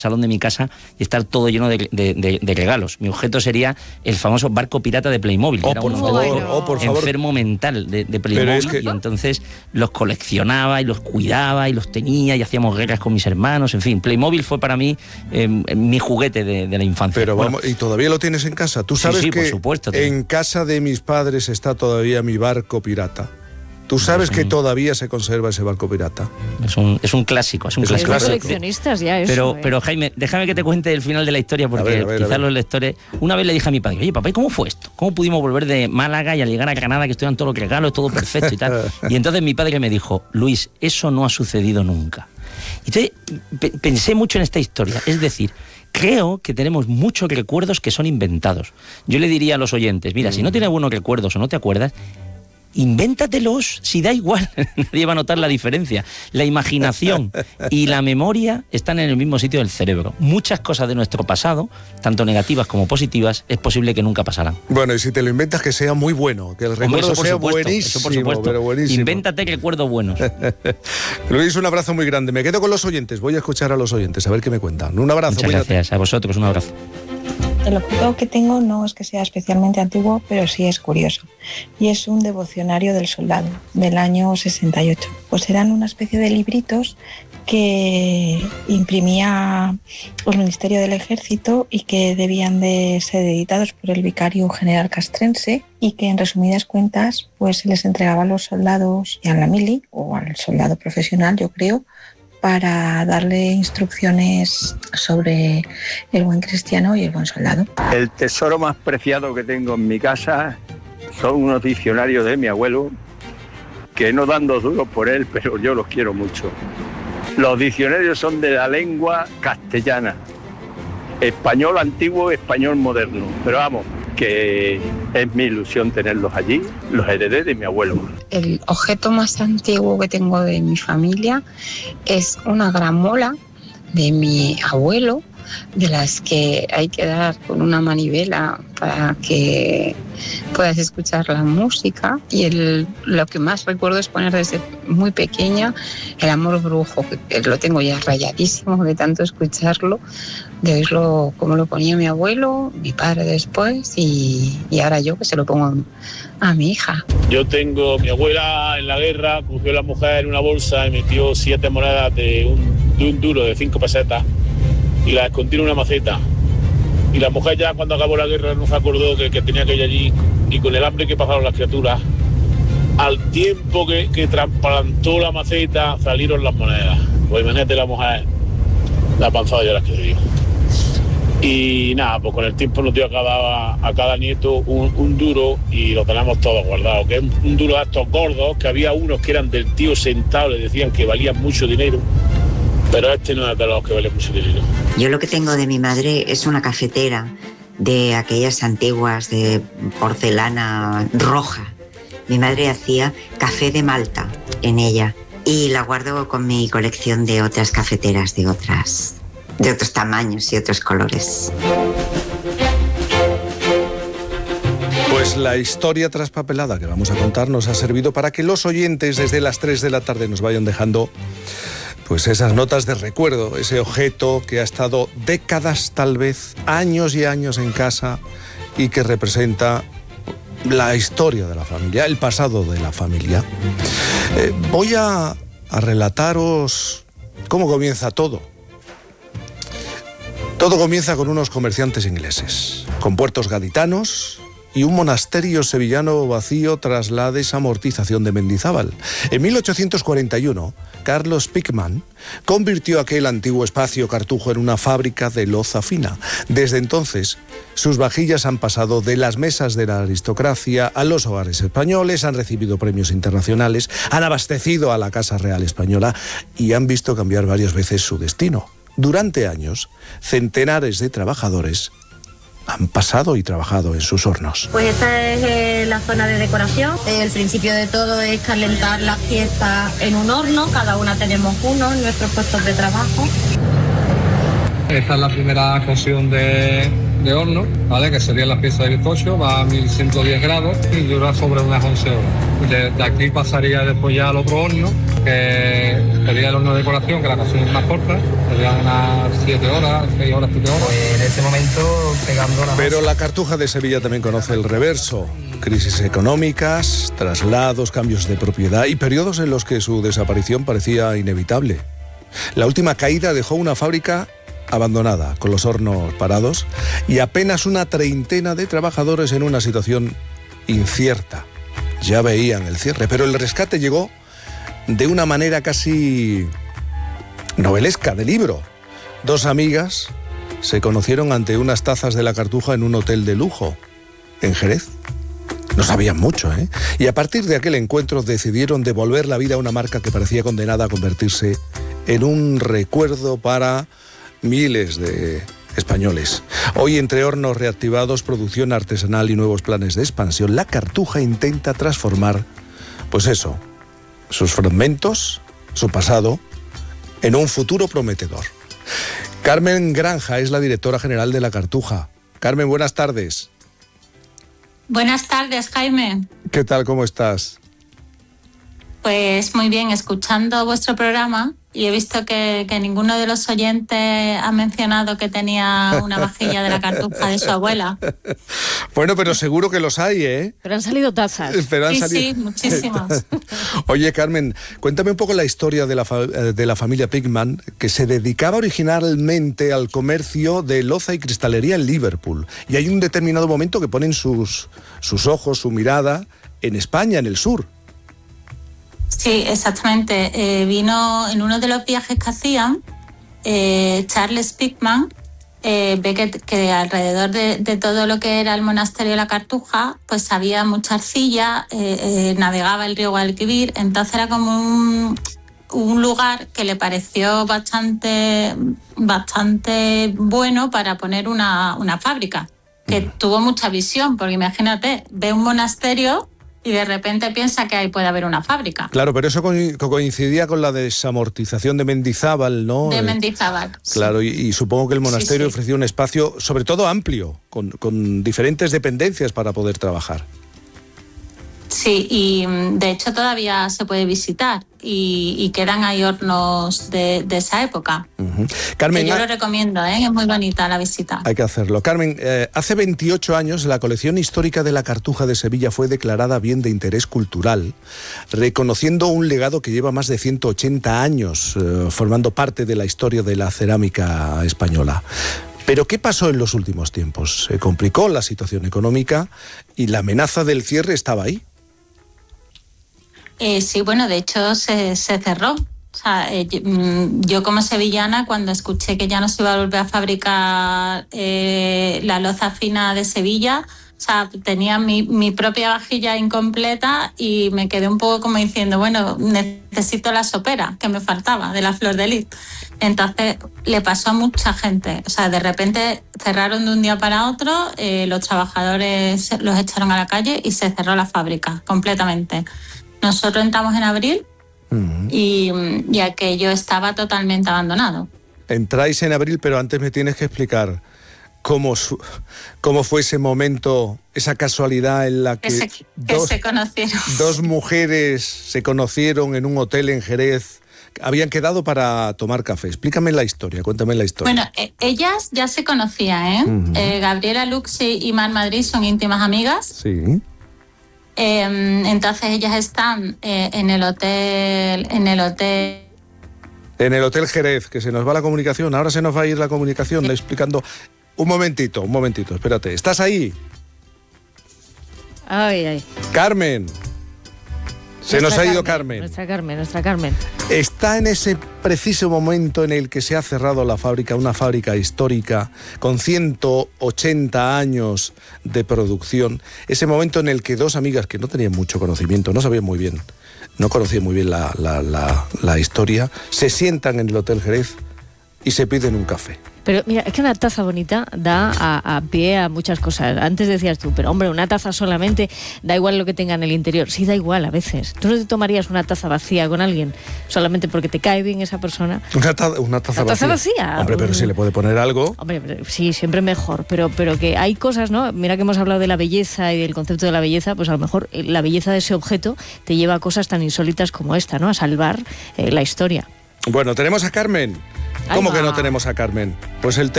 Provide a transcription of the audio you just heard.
salón de mi casa y estar todo lleno de regalos. Mi objeto sería el famoso barco pirata de Playmobil. Era un enfermo mental de Playmobil, y entonces los coleccionaba y los cuidaba y los tenía y hacíamos guerras con mis hermanos. En fin, Playmobil fue para mí mi juguete de la infancia. Pero vamos, ¿y todavía lo tienes en casa? Tú sabes que por supuesto, en casa de mis padres está todavía mi barco pirata. ¿Tú sabes que todavía se conserva ese barco pirata? Es un clásico, es un clásico. Coleccionistas ya eso. Pero Jaime, déjame que te cuente el final de la historia, porque quizás los lectores... Una vez le dije a mi padre, oye, papá, ¿y cómo fue esto? ¿Cómo pudimos volver de Málaga y al llegar a Granada, que estuvieran todos los regalos, todo perfecto y tal? Y entonces mi padre me dijo, Luis, eso no ha sucedido nunca. Entonces pensé mucho en esta historia, es decir... Creo que tenemos muchos recuerdos que son inventados. Yo le diría a los oyentes, mira, si no tienes buenos recuerdos o no te acuerdas, invéntatelos, si da igual, nadie va a notar la diferencia. La imaginación y la memoria están en el mismo sitio del cerebro. Muchas cosas de nuestro pasado, tanto negativas como positivas, es posible que nunca pasarán. Bueno, y si te lo inventas, que sea muy bueno, que el recuerdo sea buenísimo. Eso por supuesto, pero buenísimo. Invéntate recuerdos buenos. Luis, un abrazo muy grande. Me quedo con los oyentes, voy a escuchar a los oyentes, a ver qué me cuentan. Un abrazo. Muchas gracias, a vosotros, un abrazo. El objeto que tengo no es que sea especialmente antiguo, pero sí es curioso. Y es un devocionario del soldado, del año 68. Pues eran una especie de libritos que imprimía el Ministerio del Ejército y que debían de ser editados por el vicario general castrense, y que en resumidas cuentas pues se les entregaba a los soldados y a la mili, o al soldado profesional, yo creo, para darle instrucciones sobre el buen cristiano y el buen soldado. El tesoro más preciado que tengo en mi casa son unos diccionarios de mi abuelo, que no dan 2 duros por él, pero yo los quiero mucho. Los diccionarios son de la lengua castellana, español antiguo, español moderno, pero vamos, que es mi ilusión tenerlos allí, los heredé de mi abuelo. El objeto más antiguo que tengo de mi familia es una gramola de mi abuelo, de las que hay que dar con una manivela para que puedas escuchar la música. Y lo que más recuerdo es poner desde muy pequeña El amor brujo, que lo tengo ya rayadísimo de tanto escucharlo, de verlo como lo ponía mi abuelo, mi padre después, y ahora yo que se lo pongo a mi hija. Yo tengo, mi abuela en la guerra cogió a la mujer en una bolsa y metió 7 monedas de un duro de 5 pesetas y la escondió en una maceta. Y la mujer ya cuando acabó la guerra no se acordó que tenía que ir allí, y con el hambre que pasaron las criaturas, al tiempo que trasplantó la maceta salieron las monedas. Pues imagínate la mujer, la panzada de las que se dio. Y nada, pues con el tiempo nos dio a cada nieto un duro, y lo tenemos todos guardado, que es un duro de estos gordos, que había unos que eran del tío sentado, le decían que valían mucho dinero, pero este no es de los que vale mucho dinero. Yo lo que tengo de mi madre es una cafetera de aquellas antiguas de porcelana roja. Mi madre hacía café de Malta en ella, y la guardo con mi colección de otras cafeteras de otros tamaños y otros colores. Pues la historia traspapelada que vamos a contar nos ha servido para que los oyentes desde las 3 de la tarde nos vayan dejando pues esas notas de recuerdo, ese objeto que ha estado décadas, tal vez años y años en casa, y que representa la historia de la familia, el pasado de la familia. Voy a relataros cómo comienza todo. Todo comienza con unos comerciantes ingleses, con puertos gaditanos y un monasterio sevillano vacío tras la desamortización de Mendizábal. En 1841, Carlos Pickman convirtió aquel antiguo espacio cartujo en una fábrica de loza fina. Desde entonces, sus vajillas han pasado de las mesas de la aristocracia a los hogares españoles, han recibido premios internacionales, han abastecido a la Casa Real Española y han visto cambiar varias veces su destino. Durante años, centenares de trabajadores han pasado y trabajado en sus hornos. Pues esta es la zona de decoración. El principio de todo es calentar las piezas en un horno. Cada una tenemos uno en nuestros puestos de trabajo. Esta es la primera cocción de de horno, ¿vale? Que serían las piezas de bizcocho, va a 1110 grados y dura sobre unas 11 horas. De aquí pasaría después ya al otro horno, que sería el horno de decoración, que la cocción es más corta, serían unas 7 horas, 6 horas, 7 horas. Pues en este momento pegando la... Pero la Cartuja de Sevilla también conoce el reverso. Crisis económicas, traslados, cambios de propiedad y periodos en los que su desaparición parecía inevitable. La última caída dejó una fábrica abandonada, con los hornos parados y apenas una treintena de trabajadores en una situación incierta. Ya veían el cierre, pero el rescate llegó de una manera casi novelesca, de libro. Dos amigas se conocieron ante unas tazas de la Cartuja en un hotel de lujo, en Jerez. No sabían mucho, ¿eh? Y a partir de aquel encuentro decidieron devolver la vida a una marca que parecía condenada a convertirse en un recuerdo para miles de españoles. Hoy, entre hornos reactivados, producción artesanal y nuevos planes de expansión, la Cartuja intenta transformar, pues eso, sus fragmentos, su pasado, en un futuro prometedor. Carmen Granja es la directora general de la Cartuja. Carmen, buenas tardes. Buenas tardes, Jaime. ¿Qué tal? ¿Cómo estás? Pues muy bien, escuchando vuestro programa, y he visto que ninguno de los oyentes ha mencionado que tenía una vajilla de la Cartuja de su abuela. Bueno, pero seguro que los hay, ¿eh? Pero han salido tazas. Sí, muchísimas. Oye, Carmen, cuéntame un poco la historia de la familia Pigman, que se dedicaba originalmente al comercio de loza y cristalería en Liverpool. Y hay un determinado momento que ponen sus ojos, su mirada, en España, en el sur. Sí, exactamente. Vino en uno de los viajes que hacían, Charles Pigman, ve que alrededor de todo lo que era el monasterio de la Cartuja, pues había mucha arcilla, navegaba el río Guadalquivir, entonces era como un lugar que le pareció bastante bueno para poner una fábrica, que tuvo mucha visión, porque imagínate, ve un monasterio y de repente piensa que ahí puede haber una fábrica. Claro, pero eso coincidía con la desamortización de Mendizábal, ¿no? De Mendizábal. Claro, sí. Y supongo que el monasterio ofrecía un espacio, sobre todo amplio, con diferentes dependencias para poder trabajar. Sí, y de hecho todavía se puede visitar y quedan ahí hornos de esa época. Uh-huh. Carmen, yo lo recomiendo, es muy bonita la visita. Hay que hacerlo. Carmen, hace 28 años la colección histórica de la Cartuja de Sevilla fue declarada bien de interés cultural, reconociendo un legado que lleva más de 180 años formando parte de la historia de la cerámica española. Pero ¿qué pasó en los últimos tiempos? Se complicó la situación económica y la amenaza del cierre estaba ahí. Sí, bueno, de hecho se cerró. O sea, yo como sevillana, cuando escuché que ya no se iba a volver a fabricar la loza fina de Sevilla, o sea, tenía mi propia vajilla incompleta y me quedé un poco como diciendo, bueno, necesito la sopera que me faltaba de la Flor de Lis. Entonces le pasó a mucha gente. O sea, de repente cerraron de un día para otro, los trabajadores los echaron a la calle y se cerró la fábrica completamente. Nosotros entramos en abril y aquello estaba totalmente abandonado. Entráis en abril, pero antes me tienes que explicar cómo fue ese momento, esa casualidad en la que se conocieron. Dos mujeres se conocieron en un hotel en Jerez. Habían quedado para tomar café. Explícame la historia, cuéntame la historia. Bueno, ellas ya se conocían, Gabriela Luxi y Mar Madrid son íntimas amigas. Sí. Entonces ellas están en el hotel Jerez, que se nos va la comunicación. Ahora se nos va a ir la comunicación explicando. Un momentito, espérate. ¿Estás ahí? Ay. Carmen. Se nos ha ido Carmen. Nuestra Carmen. Está en ese preciso momento en el que se ha cerrado la fábrica, una fábrica histórica con 180 años de producción. Ese momento en el que dos amigas que no tenían mucho conocimiento, no sabían muy bien, no conocían muy bien la historia, se sientan en el Hotel Jerez y se piden un café. Pero mira, es que una taza bonita da a pie a muchas cosas. Antes decías tú, pero hombre, una taza solamente, da igual lo que tenga en el interior. Sí, da igual a veces. ¿Tú no te tomarías una taza vacía con alguien solamente porque te cae bien esa persona? Una taza vacía. Hombre, pero si le puede poner algo. Hombre, sí, siempre mejor. Pero que hay cosas, ¿no? Mira que hemos hablado de la belleza y del concepto de la belleza, pues a lo mejor la belleza de ese objeto te lleva a cosas tan insólitas como esta, ¿no? A salvar la historia. Bueno, tenemos a Carmen. ¿Cómo que no tenemos a Carmen? Pues el